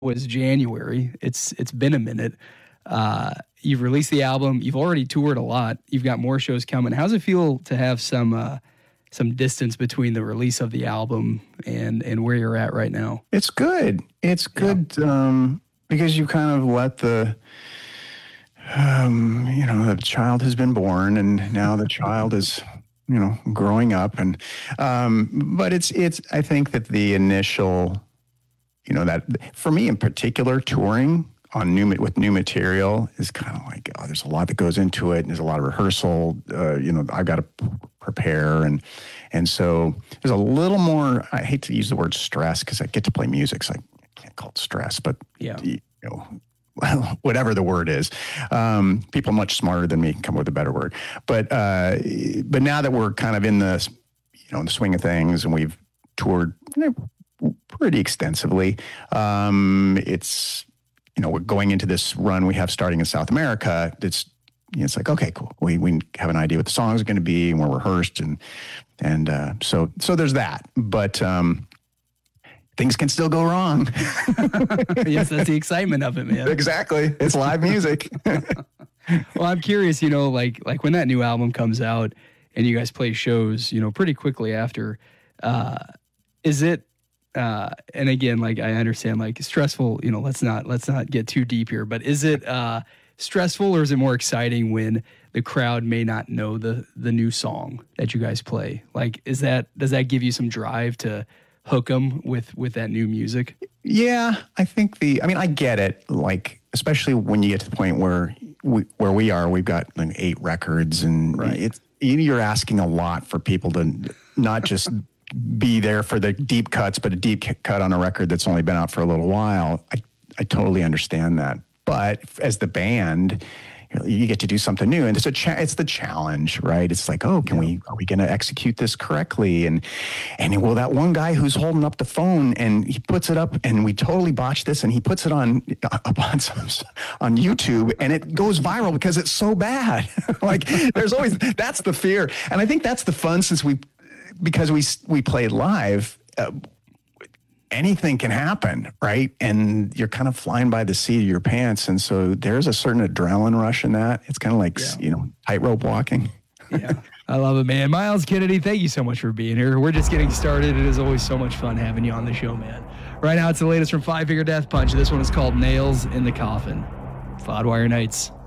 was January. It's been a minute. You've released the album. You've already toured a lot. You've got more shows coming. How's it feel to have some distance between the release of the album and where you're at right now? It's good. It's good because you kind of let the the child has been born, and now the child is growing up, and but it's I think that the initial that for me in particular, touring on with new material is kind of like, there's a lot that goes into it, and there's a lot of rehearsal. I've got to prepare, and so there's a little more. I hate to use the word stress because I get to play music, so I can't call it stress, but whatever the word is, people much smarter than me can come up with a better word. But now that we're kind of in the the swing of things, and we've toured pretty extensively, it's we're going into this run we have starting in South America. It's like, okay, cool. We have an idea what the songs are going to be, and we're rehearsed, and so there's that. But things can still go wrong. Yes, that's the excitement of it, man. Exactly. It's live music. Well, I'm curious, like when that new album comes out and you guys play shows, pretty quickly after, is it, and again, like I understand, like stressful, let's not get too deep here, but is it stressful, or is it more exciting when the crowd may not know the new song that you guys play? Like, does that give you some drive to hook them with that new music? Yeah, I think I get it. Like, especially when you get to the point where we are, we've got like 8 records, and you're asking a lot for people to not just be there for the deep cuts, but a deep cut on a record that's only been out for a little while. I totally understand that. But as the band, you get to do something new, and it's the challenge, right? It's like, are we going to execute this correctly? And well, that one guy who's holding up the phone and he puts it up, and we totally botched this, and he puts it on YouTube, and it goes viral because it's so bad. Like, there's always that's the fear, and I think that's the fun because we played live. Anything can happen, right? And you're kind of flying by the seat of your pants. And so there's a certain adrenaline rush in that. It's kind of like, tightrope walking. Yeah, I love it, man. Miles Kennedy, thank you so much for being here. We're just getting started. It is always so much fun having you on the show, man. Right now, it's the latest from Five Finger Death Punch. This one is called Nails in the Coffin. Loudwire Nights.